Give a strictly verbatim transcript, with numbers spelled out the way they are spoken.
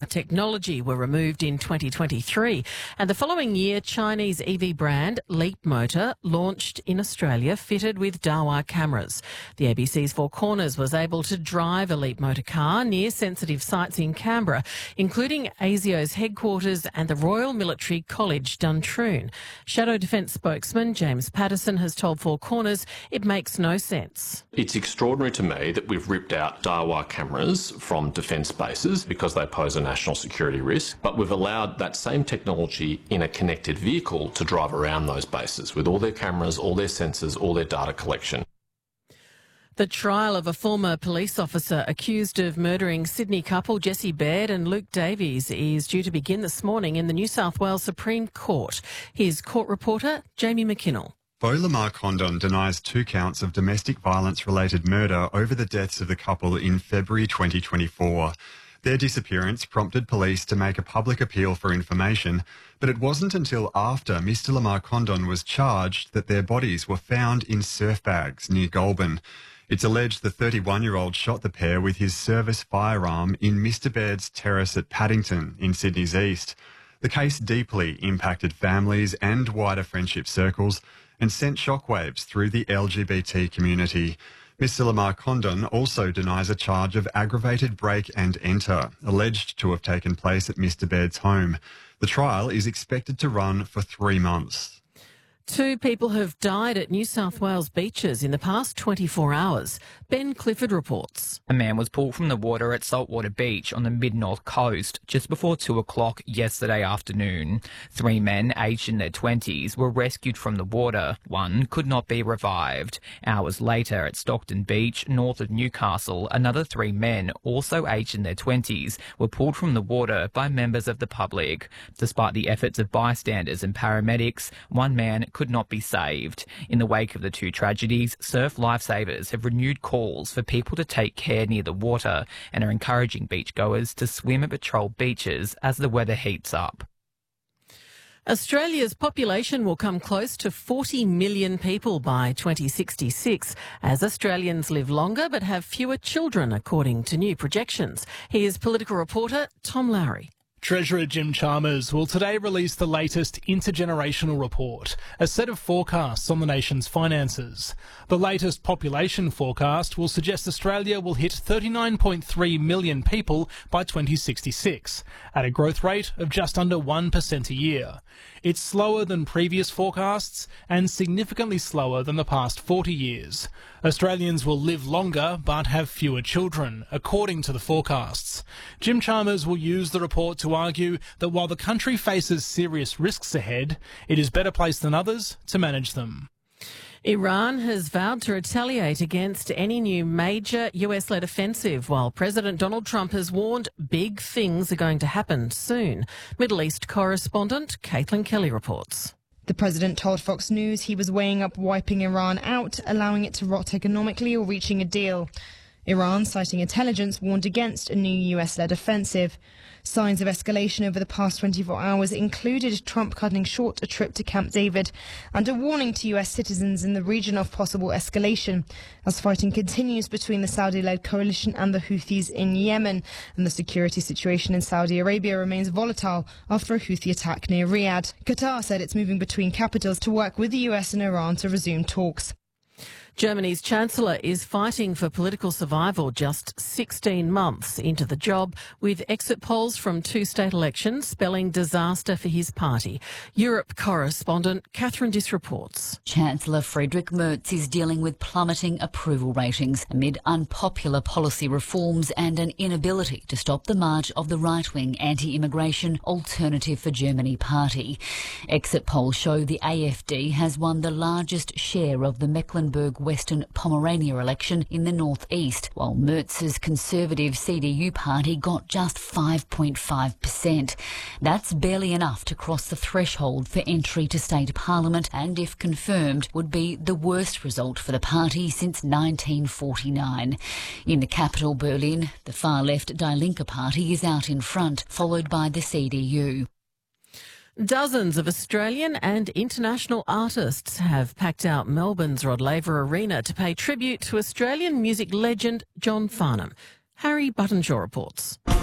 technology were removed in twenty twenty-three. And the following year, Chinese E V brand Leapmotor launched in Australia fitted with Dahua cameras. The A B C's Four Corners was able to drive a Leapmotor car near sensitive sites in Canberra, including ASIO's headquarters and the Royal Military College Duntroon. Shadow Defence spokesman James Patterson has told Four Corners it makes no sense. It's extraordinary to me that we've ripped out Dahua cameras from defence bases because they pose a national security risk, but we've allowed that same technology in a connected vehicle to drive around those bases with all their cameras, all their sensors, all their data collection. The trial of a former police officer accused of murdering Sydney couple Jessie Baird and Luke Davies is due to begin this morning in the New South Wales Supreme Court. Here's court reporter Jamie McKinnell. Beau Lamar Condon denies two counts of domestic violence-related murder over the deaths of the couple in February twenty twenty-four. Their disappearance prompted police to make a public appeal for information, but it wasn't until after Mister Lamar Condon was charged that their bodies were found in surf bags near Goulburn. It's alleged the thirty-one-year-old shot the pair with his service firearm in Mister Baird's terrace at Paddington in Sydney's east. The case deeply impacted families and wider friendship circles and sent shockwaves through the L G B T community. Mister Lamar Condon also denies a charge of aggravated break and enter, alleged to have taken place at Mister Baird's home. The trial is expected to run for three months. Two people have died at New South Wales beaches in the past twenty-four hours. Ben Clifford reports. A man was pulled from the water at Saltwater Beach on the mid-north coast just before two o'clock yesterday afternoon. Three men aged in their twenties were rescued from the water. One could not be revived. Hours later at Stockton Beach, north of Newcastle, another three men, also aged in their twenties, were pulled from the water by members of the public. Despite the efforts of bystanders and paramedics, one man could not be saved. In the wake of the two tragedies, surf lifesavers have renewed calls for people to take care near the water and are encouraging beachgoers to swim at patrol beaches as the weather heats up. Australia's population will come close to forty million people by twenty sixty-six as Australians live longer but have fewer children, according to new projections. Here's political reporter Tom Lowry. Treasurer Jim Chalmers will today release the latest intergenerational report, a set of forecasts on the nation's finances. The latest population forecast will suggest Australia will hit thirty-nine point three million people by twenty sixty-six, at a growth rate of just under one percent a year. It's slower than previous forecasts and significantly slower than the past forty years. Australians will live longer but have fewer children, according to the forecasts. Jim Chalmers will use the report to argue that while the country faces serious risks ahead, it is better placed than others to manage them. Iran has vowed to retaliate against any new major U S-led offensive, while President Donald Trump has warned big things are going to happen soon. Middle East correspondent Caitlin Kelly reports. The president told Fox News he was weighing up wiping Iran out, allowing it to rot economically or reaching a deal. Iran, citing intelligence, warned against a new U S-led offensive. Signs of escalation over the past twenty-four hours included Trump cutting short a trip to Camp David and a warning to U S citizens in the region of possible escalation as fighting continues between the Saudi-led coalition and the Houthis in Yemen, and the security situation in Saudi Arabia remains volatile after a Houthi attack near Riyadh. Qatar said it's moving between capitals to work with the U S and Iran to resume talks. Germany's Chancellor is fighting for political survival just sixteen months into the job, with exit polls from two state elections spelling disaster for his party. Europe correspondent Catherine Diss reports. Chancellor Friedrich Merz is dealing with plummeting approval ratings amid unpopular policy reforms and an inability to stop the march of the right-wing anti-immigration Alternative for Germany party. Exit polls show the A F D has won the largest share of the Mecklenburg Western Pomerania election in the northeast, while Merz's Conservative C D U party got just five point five percent. That's barely enough to cross the threshold for entry to state parliament, and if confirmed, would be the worst result for the party since nineteen forty-nine. In the capital, Berlin, the far-left Die Linke party is out in front, followed by the C D U. Dozens of Australian and international artists have packed out Melbourne's Rod Laver Arena to pay tribute to Australian music legend John Farnham. Harry Buttenshaw reports.